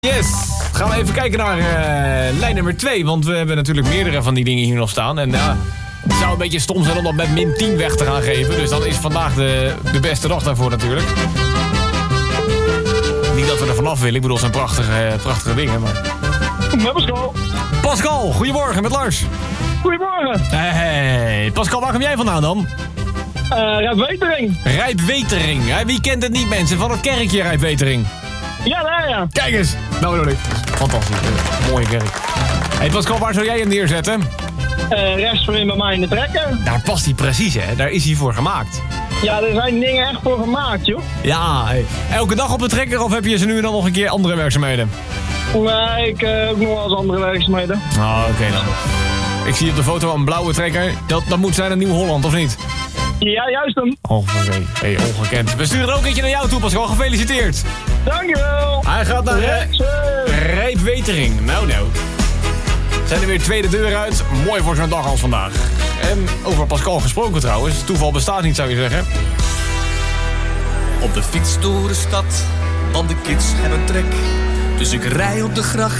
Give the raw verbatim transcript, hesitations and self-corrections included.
Yes, gaan we even kijken naar uh, lijn nummer twee. Want we hebben natuurlijk meerdere van die dingen hier nog staan. En uh, het zou een beetje stom zijn om dat met min tien weg te gaan geven. Dus dan is vandaag de, de beste dag daarvoor natuurlijk. Niet dat we er vanaf willen, ik bedoel, het zijn prachtige, prachtige dingen. Maar... Met Pascal. Pascal, goedemorgen met Lars. Goedemorgen. Hey, Pascal, waar kom jij vandaan dan? Uh, Rijpwetering. Rijpwetering, hè? Wie kent het niet, mensen? Van het kerkje Rijpwetering. Ja, daar ja. Kijk eens. Nou, nou, nee. Fantastisch. Een mooie kerk. Hey Pascal, waar zou jij hem neerzetten? Uh, rechts voorin bij mij in de trekker. Daar past hij precies, hè? Daar is hij voor gemaakt. Ja, er zijn dingen echt voor gemaakt, joh. Ja, hey. Elke dag op de trekker of heb je ze nu en dan nog een keer andere werkzaamheden? Nee, ik uh, ook nog wel eens andere werkzaamheden. Oh, oké okay dan. Ik zie op de foto een blauwe trekker. Dat, dat moet zijn een Nieuw-Holland, of niet? Ja, juist hem. Oh, oké. Okay. Hey, ongekend. We sturen er ook eentje naar jou toe, Pascal. Gefeliciteerd. Dankjewel. Hij gaat naar uh, Rijpwetering. Nou, nou. Zijn er weer tweede deur uit. Mooi voor zo'n dag als vandaag. En over Pascal gesproken trouwens. Toeval bestaat niet, zou je zeggen. Op de fiets door de stad, want de kids hebben trek. Dus ik rij op de gracht